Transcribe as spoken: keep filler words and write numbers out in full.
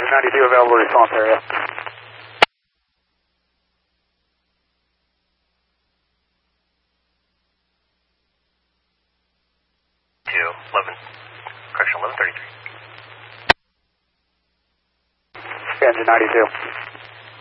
ninety-two available response area. Two, eleven, correction, eleven thirty-three. Engine ninety-two.